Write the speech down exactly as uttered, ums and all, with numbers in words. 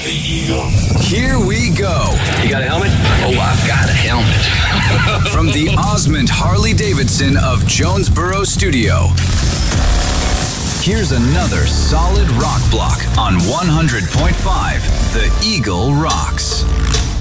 The Eagle. Here we go. You got a helmet? Oh, I've got a helmet. From the Osmond Harley-Davidson of Jonesboro Studio. Here's another solid rock block on one hundred point five The Eagle Rocks.